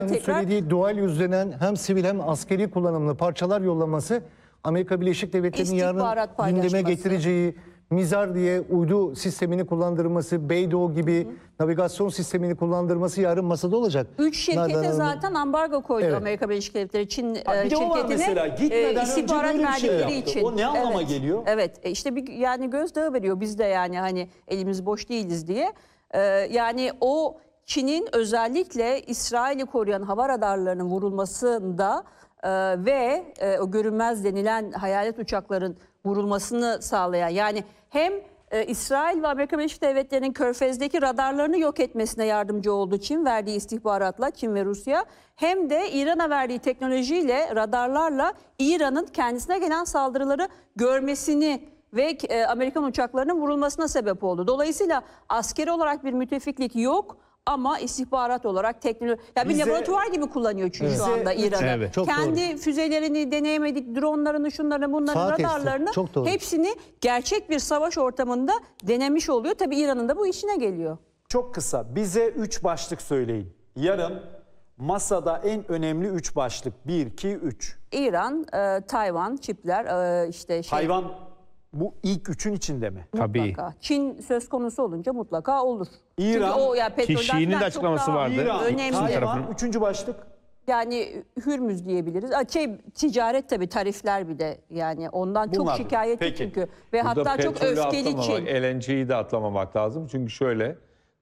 Söylediği dual yüzlenen hem sivil hem askeri kullanımlı parçalar yollaması Amerika Birleşik Devletleri'nin yarın gündeme getireceği Mizar diye uydu sistemini kullandırması, Beidou gibi navigasyon sistemini kullandırması yarın masada olacak. 3 şirkete zaten ambargo koydu Amerika Birleşik Devletleri Çin şirketine. Mesela gitmeden istihbarat önce böyle bir şey yaptı. için. O ne anlama geliyor? Evet, işte yani gözdağı veriyor, biz de yani hani elimiz boş değiliz diye. Yani o Çin'in özellikle İsrail'i koruyan hava radarlarının vurulmasında ve o görünmez denilen hayalet uçakların vurulmasını sağlayan, yani hem İsrail ve Amerika Birleşik Devletleri'nin Körfez'deki radarlarını yok etmesine yardımcı oldu Çin, verdiği istihbaratla, Çin ve Rusya, hem de İran'a verdiği teknolojiyle, radarlarla İran'ın kendisine gelen saldırıları görmesini ve Amerikan uçaklarının vurulmasına sebep oldu. Dolayısıyla askeri olarak bir müttefiklik yok. Ama istihbarat olarak teknoloji, ya bir laboratuvar gibi kullanıyor çünkü şu anda İran'ı. Evet, kendi füzelerini deneyemedik, dronlarını, şunları, bunları, radarlarını hepsini gerçek bir savaş ortamında denemiş oluyor. Tabii İran'ın da bu işine geliyor. Çok kısa bize 3 başlık söyleyin. Yarın masada en önemli 3 başlık. 1, 2, 3. İran, Tayvan, çipler, işte Tayvan bu ilk 3'ün içinde mi? Tabii. Çin söz konusu olunca mutlaka olur. İran, çünkü o yani Şii'nin de açıklaması vardı. İran, önemli. Tayvan, 3. başlık. Yani Hürmüz diyebiliriz. Ticaret tabii, tarifler bir de, yani ondan Bunlar çok şikayetli çünkü. Ve burada hatta çok öfkeli Çin. LNG'yi de atlamamak lazım. Çünkü şöyle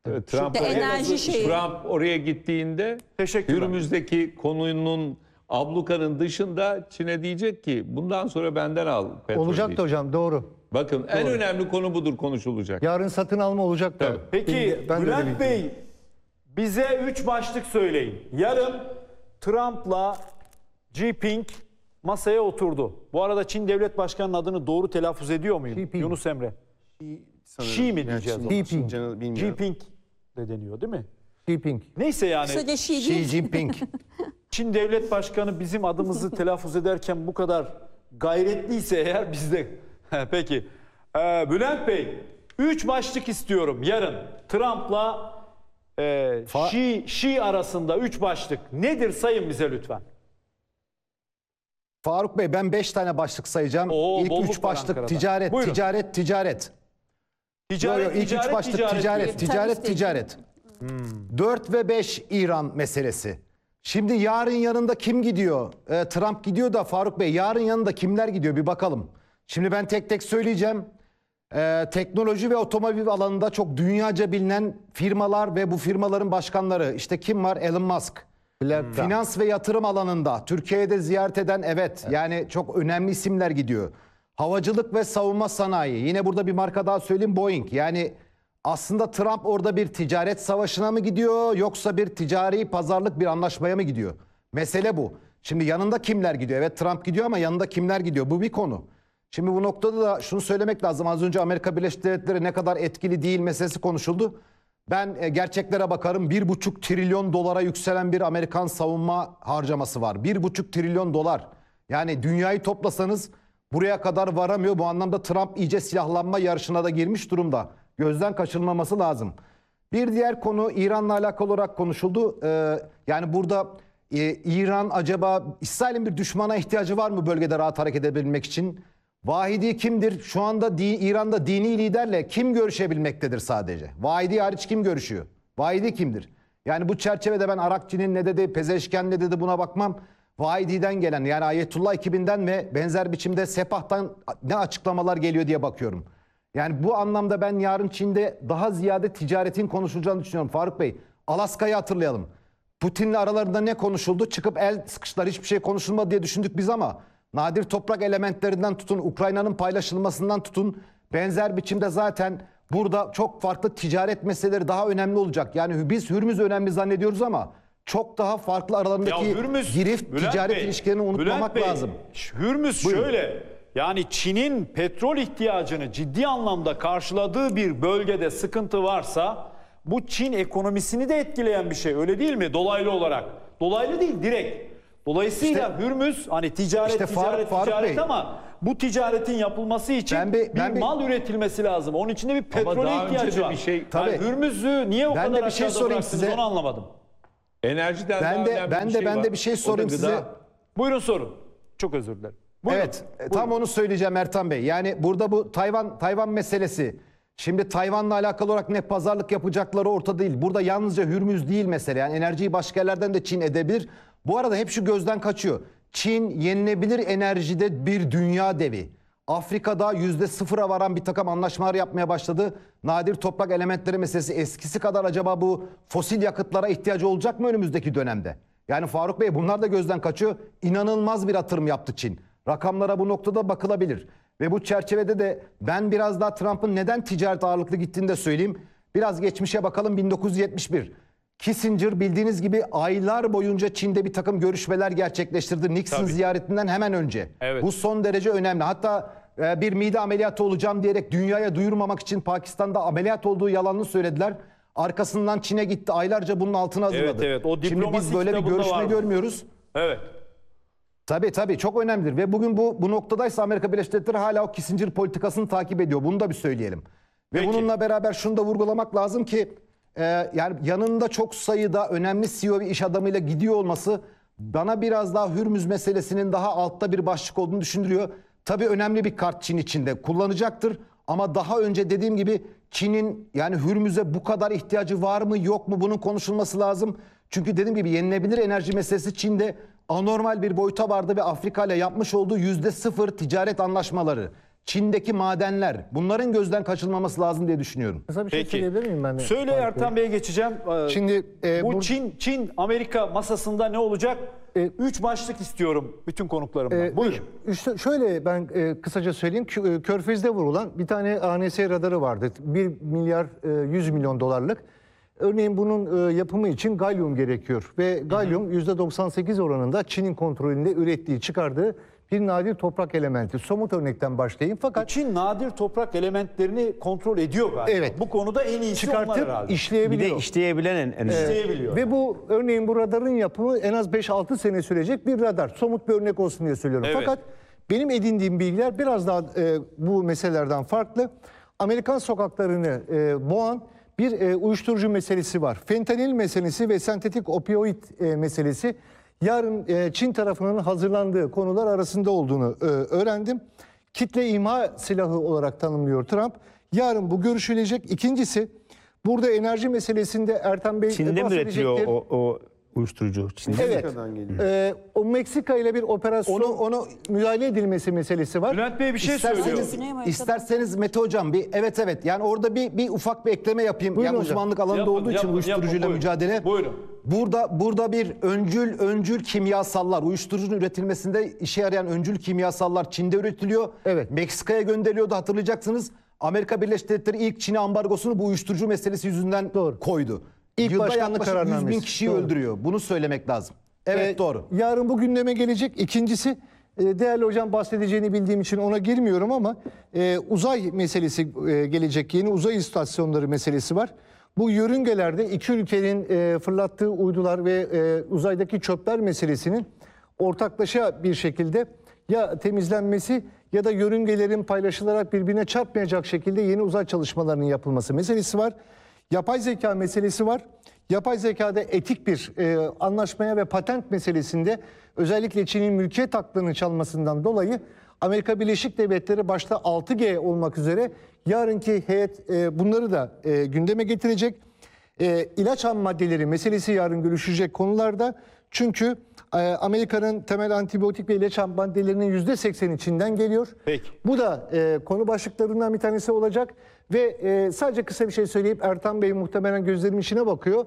Trump oraya gittiğinde Hürmüz'deki konunun, ablukanın dışında Çin'e diyecek ki bundan sonra benden al petrol. Olacak da hocam, doğru. Bakın en önemli konu budur konuşulacak. Yarın satın alma olacak da. Evet. Peki Bülent Bey, bize 3 başlık söyleyin. Yarın Trump'la Jinping masaya oturdu. Bu arada Çin Devlet Başkanı'nın adını doğru telaffuz ediyor muyum? Yunus Emre. Xi mi diyeceğiz? Jinping de deniyor değil mi? Jinping. Neyse yani. Kısaca Xi Jinping. Çin Devlet Başkanı bizim adımızı telaffuz ederken bu kadar gayretliyse eğer biz de... Peki. Bülent Bey, 3 başlık istiyorum yarın. Trump'la Xi arasında 3 başlık. Nedir, sayın bize lütfen. Faruk Bey, ben 5 tane başlık sayacağım. İlk 3 başlık ticaret, Buyurun. ticaret. İlk 3 başlık ticaret. 4 ve 5 İran meselesi. Şimdi yarın yanında kim gidiyor? Trump gidiyor da Faruk Bey, yarın yanında kimler gidiyor bir bakalım. Şimdi ben tek tek söyleyeceğim. Teknoloji ve otomobil alanında çok dünyaca bilinen firmalar ve bu firmaların başkanları. İşte kim var? Elon Musk. Finans ve yatırım alanında Türkiye'de ziyaret eden yani çok önemli isimler gidiyor. Havacılık ve savunma sanayi. Yine burada bir marka daha söyleyeyim, Boeing. Yani aslında Trump orada bir ticaret savaşına mı gidiyor yoksa bir ticari pazarlık bir anlaşmaya mı gidiyor? Mesele bu. Şimdi yanında kimler gidiyor? Evet, Trump gidiyor ama yanında kimler gidiyor? Bu bir konu. Şimdi bu noktada da şunu söylemek lazım. Az önce Amerika Birleşik Devletleri ne kadar etkili değil meselesi konuşuldu. Ben gerçeklere bakarım. 1,5 trilyon dolara yükselen bir Amerikan savunma harcaması var. 1,5 trilyon dolar. Yani dünyayı toplasanız buraya kadar varamıyor. Bu anlamda Trump iyice silahlanma yarışına da girmiş durumda. Gözden kaçırılmaması lazım. Bir diğer konu İran'la alakalı olarak konuşuldu. Yani burada İran acaba İsrail'in bir düşmana ihtiyacı var mı bölgede rahat hareket edebilmek için? Vahidi kimdir? Şu anda İran'da dini liderle kim görüşebilmektedir sadece? Vahidi hariç kim görüşüyor? Vahidi kimdir? Yani bu çerçevede ben Arakçı'nın ne dedi, Pezeşken ne dedi buna bakmam. Vahidi'den gelen, yani Ayetullah ekibinden ve benzer biçimde Sepah'tan ne açıklamalar geliyor diye bakıyorum. Yani bu anlamda ben yarın Çin'de daha ziyade ticaretin konuşulacağını düşünüyorum. Faruk Bey, Alaska'yı hatırlayalım. Putin'le aralarında ne konuşuldu? Çıkıp el sıkıştılar, hiçbir şey konuşulmadı diye düşündük biz ama nadir toprak elementlerinden tutun, Ukrayna'nın paylaşılmasından tutun, benzer biçimde zaten burada çok farklı ticaret meseleleri daha önemli olacak. Yani biz Hürmüz önemli zannediyoruz ama çok daha farklı aralarındaki girift ticaret ilişkilerini unutmamak lazım. Hürmüz şöyle, yani Çin'in petrol ihtiyacını ciddi anlamda karşıladığı bir bölgede sıkıntı varsa bu Çin ekonomisini de etkileyen bir şey, öyle değil mi? Dolaylı olarak. Dolaylı değil, direkt. Dolayısıyla Hürmüz hani ticaret ama bu ticaretin yapılması için bir mal üretilmesi lazım. Onun için de bir petrole ihtiyacı var. Yani Hürmüz'ü niye o kadar aşağıda bıraktınız onu anlamadım. Enerjiden daha önemli Ben de bir var. şey O da sorayım gıda. size. Buyurun sorun. Çok özür dilerim. Buyurun. Evet, tam onu söyleyeceğim Ertan Bey. Yani burada bu Tayvan meselesi. Şimdi Tayvan'la alakalı olarak ne pazarlık yapacakları ortada değil. Burada yalnızca Hürmüz değil mesele. Yani enerjiyi başka yerlerden de Çin edebilir. Bu arada hep şu gözden kaçıyor. Çin yenilebilir enerjide bir dünya devi. Afrika'da %0'a varan bir takım anlaşmalar yapmaya başladı. Nadir toprak elementleri meselesi eskisi kadar acaba bu fosil yakıtlara ihtiyacı olacak mı önümüzdeki dönemde? Yani Faruk Bey bunlar da gözden kaçıyor. İnanılmaz bir atırım yaptı Çin. Rakamlara bu noktada bakılabilir. Ve bu çerçevede de ben biraz daha Trump'ın neden ticaret ağırlıklı gittiğini de söyleyeyim. Biraz geçmişe bakalım 1971. Kissinger bildiğiniz gibi aylar boyunca Çin'de bir takım görüşmeler gerçekleştirdi. Nixon Tabii. ziyaretinden hemen önce. Evet. Bu son derece önemli. Hatta bir mide ameliyatı olacağım diyerek dünyaya duyurmamak için Pakistan'da ameliyat olduğu yalanını söylediler. Arkasından Çin'e gitti. Aylarca bunun altına hazırladı. Evet. O Şimdi diplomasi biz böyle bir kitabında görüşme var bu. görmüyoruz. Evet. Tabii çok önemlidir ve bugün bu noktadaysa Amerika Birleşik Devletleri hala o Kissinger politikasını takip ediyor. Bunu da bir söyleyelim. Ve Peki. bununla beraber şunu da vurgulamak lazım ki yani yanında çok sayıda önemli CEO ve iş adamıyla gidiyor olması bana biraz daha Hürmüz meselesinin daha altta bir başlık olduğunu düşündürüyor. Tabii önemli bir kart Çin içinde kullanacaktır ama daha önce dediğim gibi Çin'in yani Hürmüz'e bu kadar ihtiyacı var mı yok mu bunun konuşulması lazım. Çünkü dediğim gibi yenilebilir enerji meselesi Çin'de anormal bir boyuta vardı ve Afrika ile yapmış olduğu %0 ticaret anlaşmaları, Çin'deki madenler bunların gözden kaçırılmaması lazım diye düşünüyorum. Kısa bir şey Peki. söyleyebilir miyim ben de? Söyle Faruk Bey? Ertan Bey'e geçeceğim. Şimdi Bu Çin Amerika masasında ne olacak? 3 başlık istiyorum bütün konuklarımdan. Buyurun. Şöyle ben kısaca söyleyeyim. Körfez'de vurulan bir tane ANS radarı vardı. 1 milyar 100 milyon dolarlık. Örneğin bunun yapımı için galyum gerekiyor. Ve galyum %98 oranında Çin'in kontrolünde ürettiği, çıkardığı bir nadir toprak elementi. Somut örnekten başlayayım. Fakat Çin nadir toprak elementlerini kontrol ediyor galiba. Evet. Bu konuda en iyisi onlar çıkartıp herhalde. Bir işleyebiliyor. de işleyebilen enerji. İşleyebiliyor. Ve bu örneğin bu radarın yapımı en az 5-6 sene sürecek bir radar. Somut bir örnek olsun diye söylüyorum. Evet. Fakat benim edindiğim bilgiler biraz daha bu meselelerden farklı. Amerikan sokaklarını boğan bir uyuşturucu meselesi var. Fentanil meselesi ve sentetik opioid meselesi yarın Çin tarafının hazırlandığı konular arasında olduğunu öğrendim. Kitle imha silahı olarak tanımlıyor Trump. Yarın bu görüşülecek. İkincisi burada enerji meselesinde Ertan Bey Çin'de mi üretiliyor bahsedecektir. o uyuşturucu? Çin'de. Evet. O Meksika ile bir operasyon Onu müdahale edilmesi meselesi var. Bülent Bey bir şey İsterseniz- söylüyor. Güney Amerika'da. İsterseniz Mete Hocam evet yani orada bir ufak bir ekleme yapayım. Buyurun Yani hocam. uzmanlık alanında Yapın, olduğu için yapın, uyuşturucuyla buyurun. mücadele. Buyurun. Burada bir öncül kimyasallar, uyuşturucunun üretilmesinde işe yarayan öncül kimyasallar Çin'de üretiliyor. Evet. Meksika'ya gönderiliyordu hatırlayacaksınız. Amerika Birleşik Devletleri ilk Çin'e ambargosunu bu uyuşturucu meselesi yüzünden koydu. İlk Yılda başkanlık yaklaşık 100 bin kararnamesi. kişiyi Doğru. öldürüyor. Bunu söylemek lazım. Evet doğru. Yarın bu gündeme gelecek. İkincisi değerli hocam bahsedeceğini bildiğim için ona girmiyorum ama uzay meselesi gelecek. Yeni uzay istasyonları meselesi var. Bu yörüngelerde iki ülkenin fırlattığı uydular ve uzaydaki çöpler meselesinin ortaklaşa bir şekilde ya temizlenmesi ya da yörüngelerin paylaşılarak birbirine çarpmayacak şekilde yeni uzay çalışmalarının yapılması meselesi var. Yapay zeka meselesi var. Yapay zekada etik bir anlaşmaya ve patent meselesinde özellikle Çin'in mülkiyet haklarını çalmasından dolayı Amerika Birleşik Devletleri başta 6G olmak üzere yarınki heyet bunları da gündeme getirecek. İlaç ham maddeleri meselesi yarın görüşecek konularda. Çünkü Amerika'nın temel antibiyotik ve ilaç ham maddelerinin %80 içinden geliyor. Peki. Bu da konu başlıklarından bir tanesi olacak. Ve sadece kısa bir şey söyleyip Ertan Bey muhtemelen gözlerimin içine bakıyor.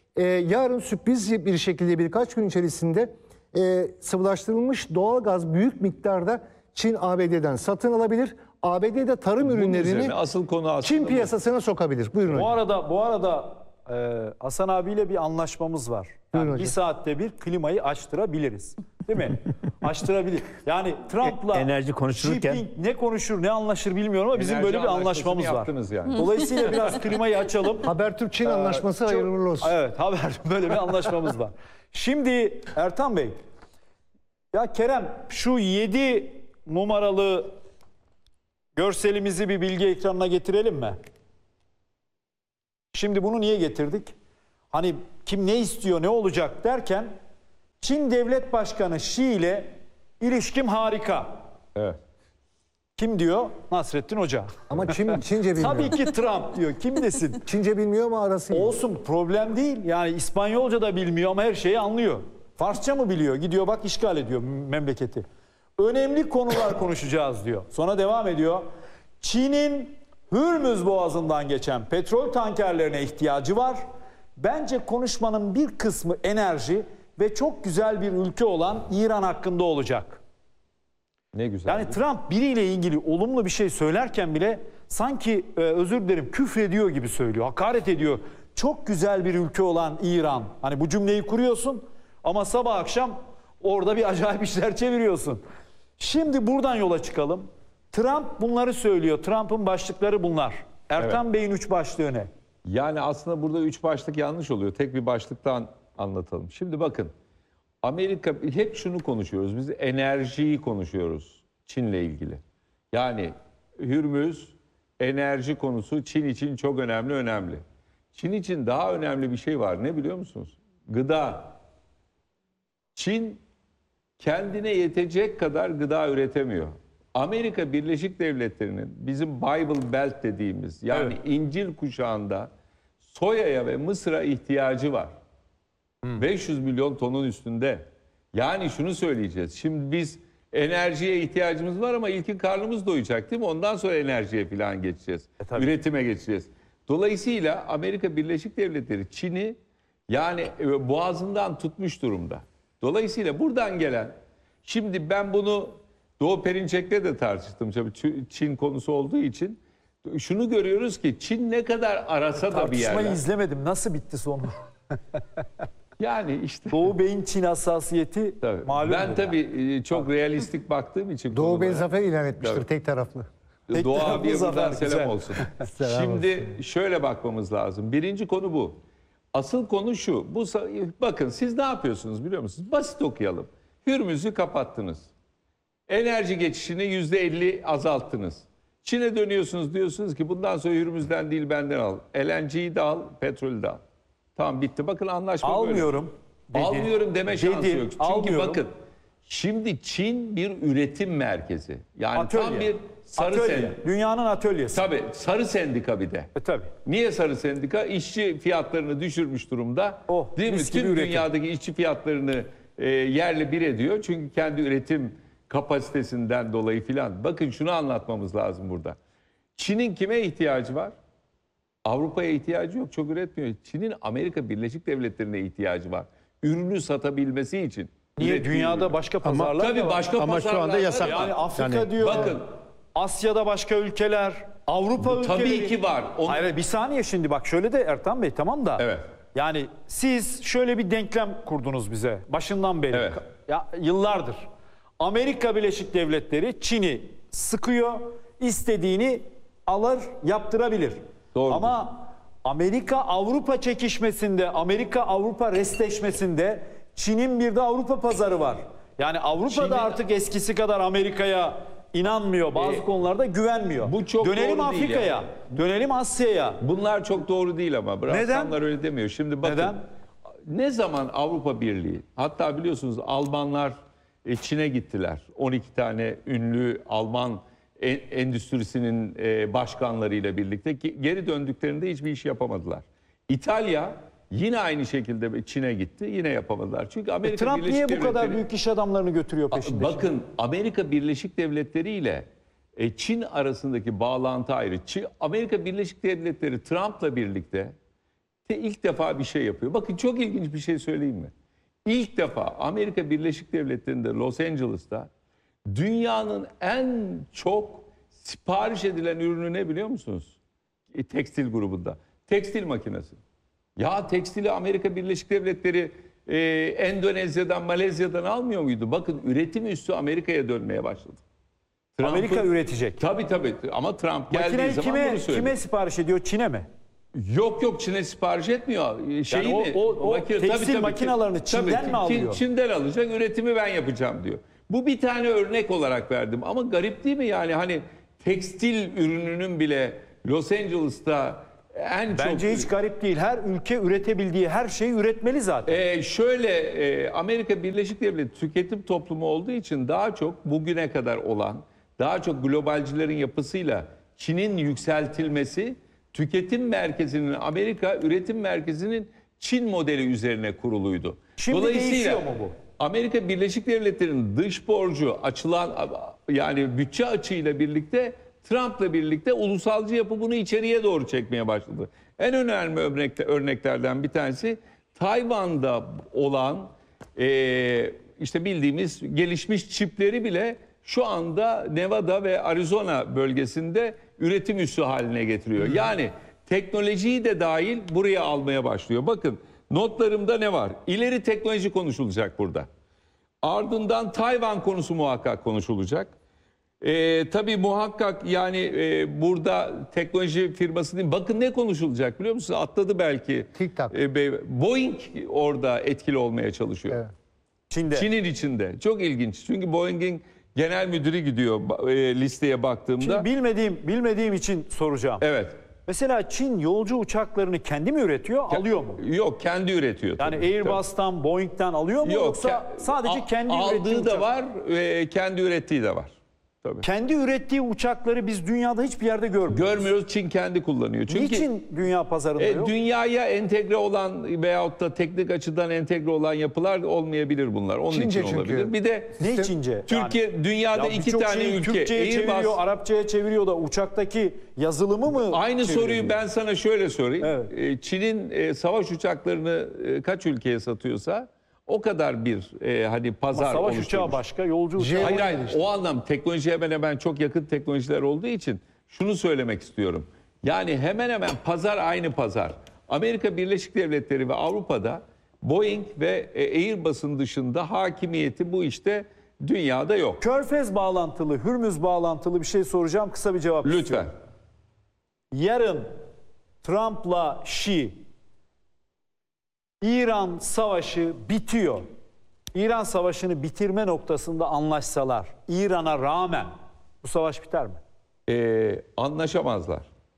Yarın sürpriz bir şekilde birkaç gün içerisinde sıvılaştırılmış doğalgaz büyük miktarda Çin ABD'den satın alabilir. ABD'de tarım ürünlerini üzerine asıl konu aslında Çin bu. piyasasına sokabilir. Buyurun Bu hocam. arada Hasan abiyle bir anlaşmamız var. Buyurun Yani hocam. bir saatte bir klimayı açtırabiliriz. Değil mi? Açtırabilir. Yani Trump'la Enerji konuşulurken- Xi Jinping ne konuşur ne anlaşır bilmiyorum ama bizim Enerji böyle bir anlaşmasını anlaşmamız var. yaptınız yani. Dolayısıyla biraz klimayı açalım. Habertürk-Çin anlaşması Çok- hayırlı uğurlu olsun. Evet böyle bir anlaşmamız var. Şimdi Ertan Bey, ya Kerem şu 7 numaralı görselimizi bir bilgi ekranına getirelim mi? Şimdi bunu niye getirdik? hani kim ne istiyor, ne olacak derken Çin Devlet Başkanı Xi ile ilişkim harika. Evet. Kim diyor? Nasrettin Hoca. Ama Çince bilmiyor. Tabii ki Trump diyor. Kim desin? Çince bilmiyor mu arası? Olsun, problem değil. Yani İspanyolca da bilmiyor ama her şeyi anlıyor. Farsça mı biliyor? Gidiyor bak işgal ediyor memleketi. Önemli konular konuşacağız diyor. Sonra devam ediyor. Çin'in Hürmüz Boğazı'ndan geçen petrol tankerlerine ihtiyacı var. Bence konuşmanın bir kısmı enerji ve çok güzel bir ülke olan İran hakkında olacak. Ne güzel. Yani Trump biriyle ilgili olumlu bir şey söylerken bile sanki özür dilerim küfrediyor gibi söylüyor. Hakaret ediyor. Çok güzel bir ülke olan İran. Hani bu cümleyi kuruyorsun ama sabah akşam orada bir acayip işler çeviriyorsun. Şimdi buradan yola çıkalım. Trump bunları söylüyor. Trump'ın başlıkları bunlar. Ertan Bey'in 3 başlığı ne? Yani aslında burada 3 başlık yanlış oluyor. Tek bir başlıktan anlatalım. Şimdi bakın, Amerika, hep şunu konuşuyoruz. Biz enerjiyi konuşuyoruz Çin'le ilgili. Yani Hürmüz enerji konusu Çin için çok önemli. Çin için daha önemli bir şey var. Ne biliyor musunuz? Gıda. Çin kendine yetecek kadar gıda üretemiyor. Amerika Birleşik Devletleri'nin bizim Bible Belt dediğimiz, yani İncil kuşağında soyaya ve mısıra ihtiyacı var. 500 milyon tonun üstünde. Yani şunu söyleyeceğiz. Şimdi biz enerjiye ihtiyacımız var ama ilkin karnımız doyacak değil mi? Ondan sonra enerjiye falan geçeceğiz. Üretime geçeceğiz. Dolayısıyla Amerika Birleşik Devletleri Çin'i yani boğazından tutmuş durumda. Dolayısıyla buradan gelen, şimdi ben bunu Doğu Perinçek'le de tartıştım tabii Çin konusu olduğu için. Şunu görüyoruz ki Çin ne kadar arasa da bir yerler. Tartışmayı izlemedim. Nasıl bitti sonu? Yani işte. Doğu Bey'in Çin hassasiyeti malum. Ben tabii çok realistik baktığım için. Doğu Bey konulara. zafer ilan etmiştir tek taraflı. Doğu taraflı abiye buradan zafer, selam güzel. olsun. Selam Şimdi şöyle bakmamız lazım. Birinci konu bu. Asıl konu şu. Bakın siz ne yapıyorsunuz biliyor musunuz? Basit okuyalım. Hürmüz'ü kapattınız. Enerji geçişini %50 azalttınız. Çin'e dönüyorsunuz, diyorsunuz ki bundan sonra Hürmüz'den değil benden al. LNG'yi de al, petrolü de al. Tamam, bitti. Bakın anlaşma Almıyorum. böyle. Almıyorum deme şansı Dedi, yok. Çünkü almıyorum. bakın şimdi Çin bir üretim merkezi. Yani Atölye. tam bir sarı Atölye. sendika. Dünyanın atölyesi. Tabii sarı sendika bir de. Tabii. Niye sarı sendika? İşçi fiyatlarını düşürmüş durumda. Değil mi? mis gibi Tüm üretim. dünyadaki işçi fiyatlarını yerle bir ediyor. Çünkü kendi üretim kapasitesinden dolayı filan. Bakın şunu anlatmamız lazım burada. Çin'in kime ihtiyacı var? Avrupa'ya ihtiyacı yok. Çok üretmiyor. Çin'in Amerika Birleşik Devletleri'ne ihtiyacı var. Ürünü satabilmesi için. Niye? Ürettiği Dünyada ürünü. başka pazarlar Tabii da var. başka Ama şu pazarlar anda var. yasak. Yani Afrika Yani diyor. bakın. Asya'da başka ülkeler. Avrupa ülkeleri. Tabii ki var. Hayır bir saniye şimdi bak şöyle de Ertan Bey tamam da. Evet. Yani siz şöyle bir denklem kurdunuz bize başından beri. Evet. Ya yıllardır. Amerika Birleşik Devletleri Çin'i sıkıyor, istediğini alır, yaptırabilir. Doğrudur. Ama Amerika-Avrupa çekişmesinde, Amerika-Avrupa restleşmesinde Çin'in bir de Avrupa pazarı var. Yani Avrupa'da Çin'in- artık eskisi kadar Amerika'ya inanmıyor, bazı konularda güvenmiyor. bu çok Dönelim doğru değil Afrika'ya, yani. dönelim Asya'ya. Bunlar çok doğru değil ama. Brassanlar öyle demiyor. Şimdi bakın. Neden? Ne zaman Avrupa Birliği, hatta biliyorsunuz Almanlar Çin'e gittiler. 12 tane ünlü Alman endüstrisinin başkanlarıyla birlikte geri döndüklerinde hiçbir iş yapamadılar. İtalya yine aynı şekilde Çin'e gitti, yine yapamadılar. Çünkü Amerika Trump Birleşik niye bu kadar Devletleri- büyük iş adamlarını götürüyor peşinde? Bakın Amerika Birleşik Devletleri ile Çin arasındaki bağlantı ayrı. Amerika Birleşik Devletleri Trump'la birlikte ilk defa bir şey yapıyor. Bakın çok ilginç bir şey söyleyeyim mi? İlk defa Amerika Birleşik Devletleri'nde Los Angeles'ta dünyanın en çok sipariş edilen ürünü ne biliyor musunuz? Tekstil grubunda. Tekstil makinesi. Ya tekstili Amerika Birleşik Devletleri Endonezya'dan, Malezya'dan almıyor muydu? Bakın üretim üssü Amerika'ya dönmeye başladı. Amerika Trump'ın- üretecek. Tabii ama Trump geldiği Makineyi zaman bunu söyledi. kime sipariş ediyor? Çin'e mi? Yok Çin'e sipariş etmiyor. o tekstil makinalarını Çin'den mi alıyor? Çin'den alacak, üretimi ben yapacağım diyor. Bu bir tane örnek olarak verdim ama garip değil mi yani hani tekstil ürününün bile Los Angeles'ta Bence hiç garip değil. Her ülke üretebildiği her şeyi üretmeli zaten. Amerika Birleşik Devletleri tüketim toplumu olduğu için daha çok bugüne kadar olan, daha çok globalcilerin yapısıyla Çin'in yükseltilmesi, tüketim merkezinin Amerika, üretim merkezinin Çin modeli üzerine kuruluydu. Şimdi değişiyor mu bu? Amerika Birleşik Devletleri'nin dış borcu açılan, yani bütçe açığıyla birlikte, Trump'la birlikte ulusalcı yapı bunu içeriye doğru çekmeye başladı. En önemli örneklerden bir tanesi Tayvan'da olan işte bildiğimiz gelişmiş çipleri bile şu anda Nevada ve Arizona bölgesinde üretim üssü haline getiriyor. Yani teknolojiyi de dahil buraya almaya başlıyor. Bakın notlarımda ne var? İleri teknoloji konuşulacak burada. Ardından Tayvan konusu muhakkak konuşulacak. Tabii muhakkak yani burada teknoloji firması değil. Bakın ne konuşulacak biliyor musunuz? Atladı belki. TikTok. Boeing orada etkili olmaya çalışıyor. Evet. Çin'in içinde. Çok ilginç. Çünkü Boeing'in genel müdürü gidiyor listeye baktığımda. Şimdi bilmediğim için soracağım. Evet. Mesela Çin yolcu uçaklarını kendi mi üretiyor, alıyor mu? Yok, kendi üretiyor. Yani tabii. Airbus'tan, Boeing'ten alıyor mu, yoksa sadece kendi ürettiği aldığı da uçak? var, kendi ürettiği de var. Tabii. Kendi ürettiği uçakları biz dünyada hiçbir yerde görmüyoruz. Görmüyoruz, Çin kendi kullanıyor. Çünkü Niçin dünya pazarında yok? dünyaya entegre olan veyahut da teknik açıdan entegre olan yapılar olmayabilir bunlar. Onun Çince için çünkü. olabilir. Bir de Ne Çince? Türkiye dünyada iki birçok tane şeyi ülke Türkçe'ye çeviriyor, Airbus. Arapçaya çeviriyor da uçaktaki yazılımı mı Aynı çeviriyor? soruyu ben sana şöyle sorayım. Evet. Çin'in savaş uçaklarını kaç ülkeye satıyorsa o kadar bir hani pazar Savaş oluşturmuş. uçağı başka, yolcu uçağı Hayır başka. hayır, o anlam teknoloji hemen hemen çok yakın teknolojiler olduğu için şunu söylemek istiyorum. Yani hemen hemen pazar aynı pazar. Amerika Birleşik Devletleri ve Avrupa'da Boeing ve Airbus'un dışında hakimiyeti bu işte dünyada yok. Körfez bağlantılı, Hürmüz bağlantılı bir şey soracağım. Kısa bir cevap Lütfen. istiyorum. Yarın Trump'la Xi, İran savaşı bitiyor. İran savaşını bitirme noktasında anlaşsalar, İran'a rağmen bu savaş biter mi? Anlaşamazlar.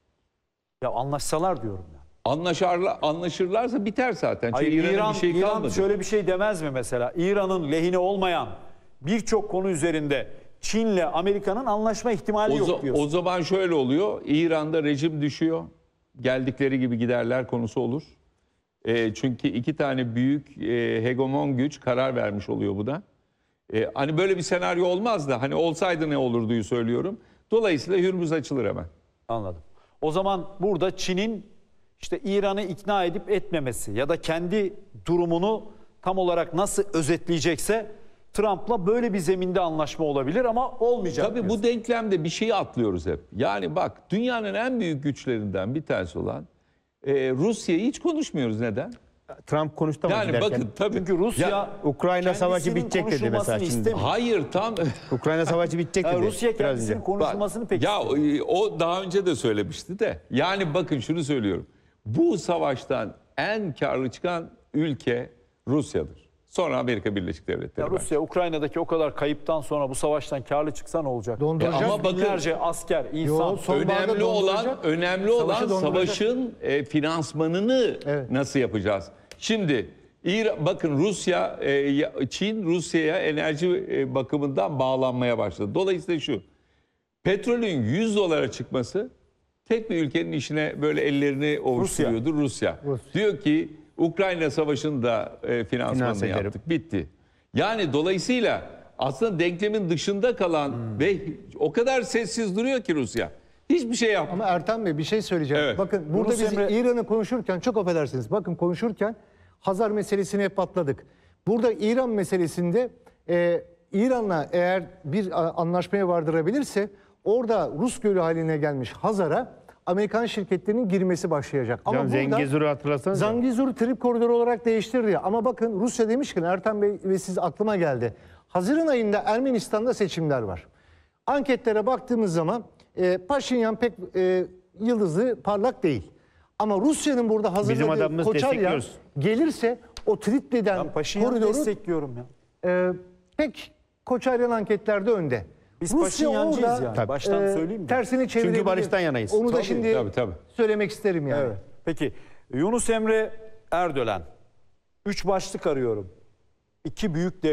Ya anlaşsalar diyorum ya. Anlaşırlarsa biter zaten. Çünkü Hayır, İran'ın bir şey İran kalmadı. şöyle bir şey demez mi mesela? İran'ın lehine olmayan birçok konu üzerinde Çin'le Amerika'nın anlaşma ihtimali yok diyorsun. O zaman şöyle oluyor. İran'da rejim düşüyor. Geldikleri gibi giderler konusu olur. Çünkü iki tane büyük hegemon güç karar vermiş oluyor bu da. Hani böyle bir senaryo olmaz da hani olsaydı ne olurduyu söylüyorum. Dolayısıyla Hürmüz açılır hemen. Anladım. O zaman burada Çin'in işte İran'ı ikna edip etmemesi ya da kendi durumunu tam olarak nasıl özetleyecekse Trump'la böyle bir zeminde anlaşma olabilir ama olmayacak. Tabii diyorsun. bu denklemde bir şeyi atlıyoruz hep. Yani bak dünyanın en büyük güçlerinden bir tanesi olan Rusya'yı hiç konuşmuyoruz. Neden? Trump konuştu ama Yani giderken. bakın tabii. Çünkü Rusya Ya, Ukrayna savaşı kendisinin bitecek dedi mesela konuşulmasını şimdi. istemiyor. hayır tam Ukrayna savaşı bitecek dedi. Rusya biraz kendisinin önce. konuşulmasını pek ya istemiyor. o daha önce de söylemişti de. Yani bakın şunu söylüyorum. Bu savaştan en karlı çıkan ülke Rusya'dır. Sonra Amerika Birleşik Devletleri. Ya Rusya Ukrayna'daki o kadar kayıptan sonra bu savaştan karlı çıksa ne olacak? Donduracak. Ama bakın- Binlerce asker, insan. Yo, sonbaharda Önemli olan Savaşı donduracak. savaşın finansmanını Evet. nasıl yapacağız? Şimdi bakın Rusya, Çin Rusya'ya enerji bakımından bağlanmaya başladı. Dolayısıyla şu, petrolün 100 dolara çıkması tek bir ülkenin işine böyle ellerini ovuşturuyordu Rusya. Diyor ki Ukrayna Savaşı'nda finansmanını ederim. yaptık, bitti. Yani dolayısıyla aslında denklemin dışında kalan ve o kadar sessiz duruyor ki Rusya. Hiçbir şey yapmıyor. Ama Ertan Bey bir şey söyleyeceğim. Evet. Bakın burada Yunus biz Emre- İran'ı konuşurken çok affedersiniz. Bakın konuşurken Hazar meselesini hep atladık. Burada İran meselesinde İran'la eğer bir anlaşmaya vardırabilirse orada Rus gölü haline gelmiş Hazar'a Amerikan şirketlerinin girmesi başlayacak. Ama Hocam Zengezur'u hatırlasanız. Zangezur trip koridoru olarak değiştirdi. Ama bakın Rusya demişken Ertan Bey ve siz aklıma geldi. Haziran ayında Ermenistan'da seçimler var. Anketlere baktığımız zaman Paşinyan pek yıldızı parlak değil. Ama Rusya'nın burada Bizim hazırladığı adamımız Koçaryan destekliyoruz. gelirse o Tripli'den Ben Paşinyan'ı koridoru destekliyorum ya. pek Koçaryan anketlerde önde. Biz Rusya Paşinyancıyız orada, yani. Baştan söyleyeyim mi? Tersini çevirebilir. barıştan yanayız. Onu da Tabii, şimdi tabii. söylemek isterim yani. Evet. Peki Yunus Emre Erdölen. 3 başlık arıyorum. İki büyük devlet